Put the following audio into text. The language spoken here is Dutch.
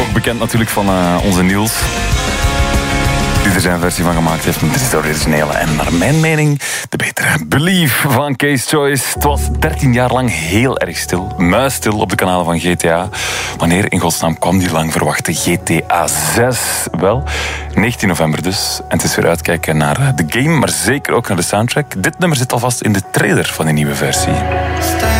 Ook bekend natuurlijk van onze Niels, die er zijn versie van gemaakt heeft. Dit is de originele en naar mijn mening de betere. Believe van Case Choice. Het was 13 jaar lang heel erg stil. Muisstil op de kanalen van GTA. Wanneer in godsnaam kwam die lang verwachte GTA 6? Wel, 19 november dus. En het is weer uitkijken naar de game, maar zeker ook naar de soundtrack. Dit nummer zit alvast in de trailer van de nieuwe versie.